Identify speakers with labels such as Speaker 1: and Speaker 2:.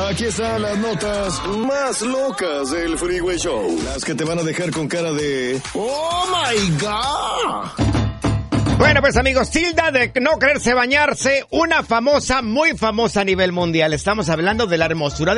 Speaker 1: Aquí están las notas más locas del Freeway Show. Las que te van a dejar con cara de ¡oh, my God!
Speaker 2: Bueno, pues amigos, tilda de no quererse bañarse, una famosa, muy famosa a nivel mundial. Estamos hablando de la hermosura